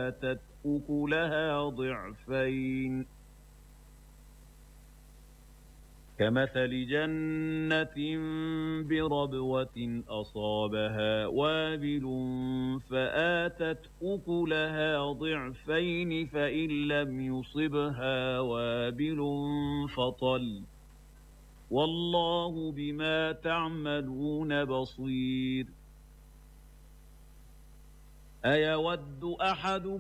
فآتت أكلها ضعفين كمثل جنة بربوة أصابها وابل فآتت أكلها ضعفين فإن لم يصبها وابل فطل والله بما تعملون بصير أيود أحدكم